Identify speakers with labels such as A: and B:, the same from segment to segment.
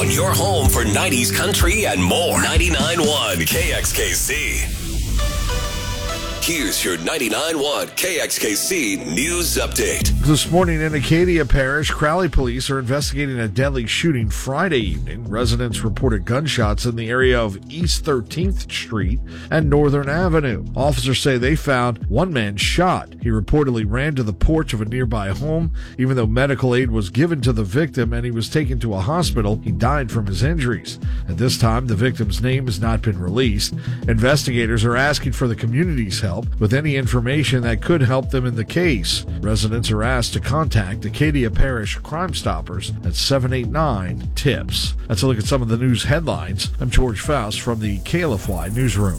A: on your home for 90s country and more. 99.1 KXKC. Here's your 99.1 KXKC News Update.
B: This morning in Acadia Parish, Crowley police are investigating a deadly shooting Friday evening. Residents reported gunshots in the area of East 13th Street and Northern Avenue. Officers say they found one man shot. He reportedly ran to the porch of a nearby home. Even though medical aid was given to the victim and he was taken to a hospital, he died from his injuries. At this time, the victim's name has not been released. Investigators are asking for the community's help with any information that could help them in the case. Residents are asked to contact Acadia Parish Crime Stoppers at 789-TIPS. Let's look at some of the news headlines. I'm George Faust from the KLFY Newsroom.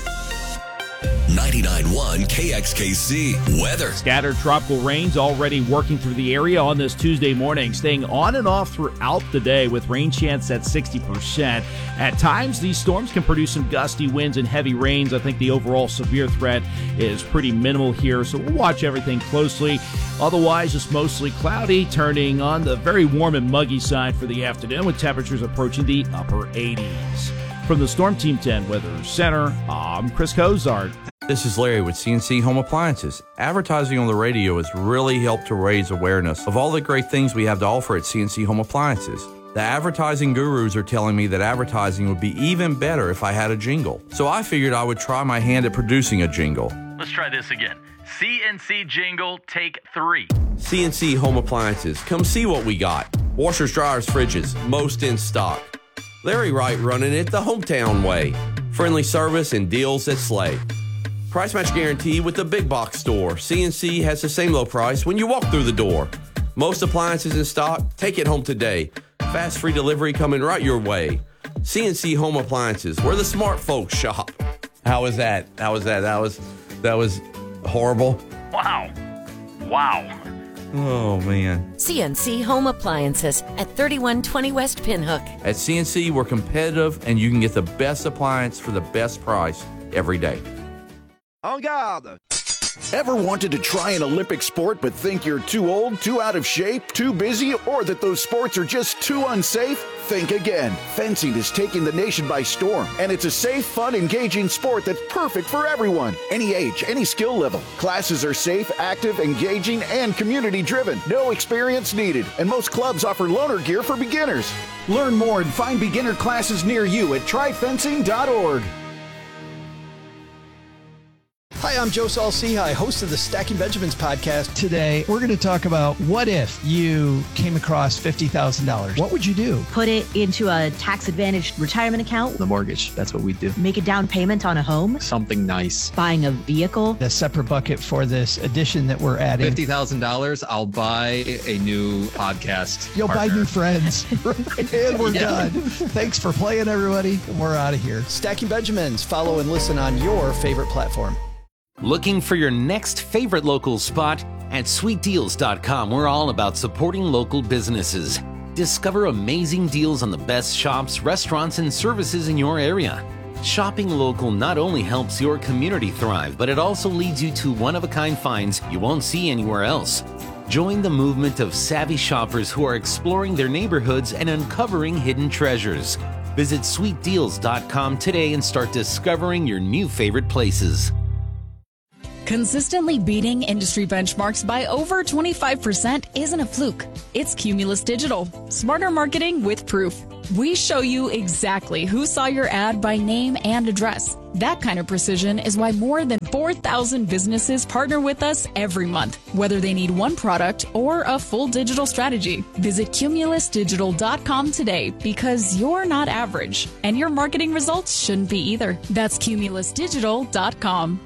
A: 99.1 KXKC weather.
C: Scattered tropical rains already working through the area on this Tuesday morning, staying on and off throughout the day with rain chance at 60%. At times, these storms can produce some gusty winds and heavy rains. I think the overall severe threat is pretty minimal here, so we'll watch everything closely. Otherwise, just mostly cloudy, turning on the very warm and muggy side for the afternoon with temperatures approaching the upper 80s. From the Storm Team 10 Weather Center, I'm Chris Cozart.
D: This is Larry with CNC Home Appliances. Advertising on the radio has really helped to raise awareness of all the great things we have to offer at CNC Home Appliances. The advertising gurus are telling me that advertising would be even better if I had a jingle. So I figured I would try my hand at producing a jingle.
E: Let's try this again. CNC jingle, take 3.
D: CNC Home Appliances. Come see what we got. Washers, dryers, fridges, most in stock. Larry Wright running it the hometown way. Friendly service and deals that slay. Price match guarantee with the big box store. CNC has the same low price when you walk through the door. Most appliances in stock. Take it home today. Fast free delivery coming right your way. CNC Home Appliances, where the smart folks shop. How was that? That was horrible.
E: Wow.
D: Oh, man.
F: CNC Home Appliances at 3120 West Pinhook.
D: At CNC, we're competitive, and you can get the best appliance for the best price every day.
G: En garde! Ever wanted to try an Olympic sport but think you're too old, too out of shape, too busy, or that those sports are just too unsafe? Think again. Fencing is taking the nation by storm, and it's a safe, fun, engaging sport that's perfect for everyone. Any age, any skill level. Classes are safe, active, engaging, and community-driven. No experience needed, and most clubs offer loaner gear for beginners. Learn more and find beginner classes near you at tryfencing.org.
H: Hi, I'm Joe Saul-Sehy, host of the Stacking Benjamins podcast.
I: Today, we're going to talk about what if you came across $50,000. What would you do?
J: Put it into a tax-advantaged retirement account.
K: The mortgage, that's what we do.
J: Make a down payment on a home.
K: Something nice.
J: Buying a vehicle.
I: A separate bucket for this addition that we're adding.
K: $50,000, I'll buy a new podcast
I: You'll
K: partner.
I: buy new friends. And we're done. Thanks for playing, everybody. We're out of here.
H: Stacking Benjamins. Follow and listen on your favorite platform.
L: Looking for your next favorite local spot? At sweetdeals.com, we're all about supporting local businesses. Discover amazing deals on the best shops, restaurants, and services in your area. Shopping local not only helps your community thrive, but it also leads you to one-of-a-kind finds you won't see anywhere else. Join the movement of savvy shoppers who are exploring their neighborhoods and uncovering hidden treasures. Visit sweetdeals.com today and start discovering your new favorite places.
M: Consistently beating industry benchmarks by over 25% isn't a fluke. It's Cumulus Digital. Smarter marketing with proof. We show you exactly who saw your ad by name and address. That kind of precision is why more than 4,000 businesses partner with us every month, whether they need one product or a full digital strategy. Visit cumulusdigital.com today because you're not average, and your marketing results shouldn't be either. That's cumulusdigital.com.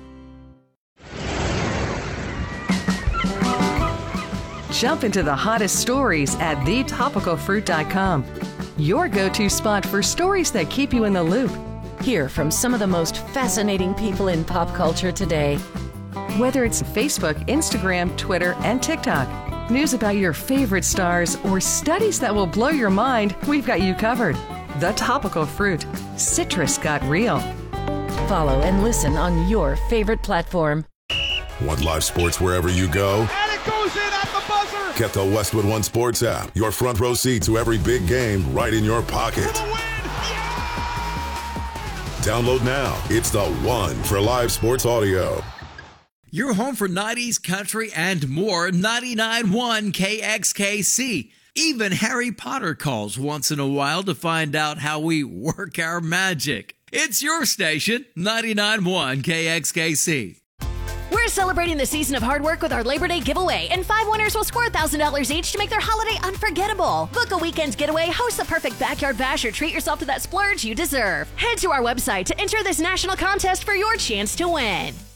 N: Jump into the hottest stories at thetopicalfruit.com. Your go-to spot for stories that keep you in the loop.
F: Hear from some of the most fascinating people in pop culture today.
N: Whether it's Facebook, Instagram, Twitter, and TikTok, news about your favorite stars, or studies that will blow your mind, we've got you covered. The Topical Fruit. Citrus got real.
F: Follow and listen on your favorite platform.
O: Want live sports wherever you go?
P: And it goes in at the buzzer!
O: Get the Westwood One Sports app. Your front row seat to every big game right in your pocket. Download now. It's the one for live sports audio.
P: You're home for 90s, country, and more. 99.1 KXKC. Even Harry Potter calls once in a while to find out how we work our magic. It's your station, 99.1 KXKC.
Q: We're celebrating the season of hard work with our Labor Day giveaway, and 5 winners will score $1,000 each to make their holiday unforgettable. Book a weekend getaway, host the perfect backyard bash, or treat yourself to that splurge you deserve. Head to our website to enter this national contest for your chance to win.